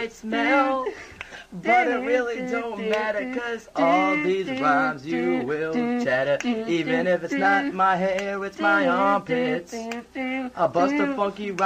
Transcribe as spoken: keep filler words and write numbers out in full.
might smell, but it really don't matter, cause all these rhymes you will chatter. Even if it's not my hair, it's my armpits. I'll bust a funky rhyme.